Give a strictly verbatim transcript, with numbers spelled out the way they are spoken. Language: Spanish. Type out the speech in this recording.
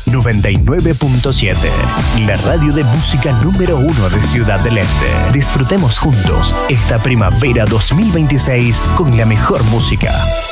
noventa y nueve punto siete, la radio de música número uno de Ciudad del Este. Disfrutemos juntos esta primavera dos mil veintiséis con la mejor música.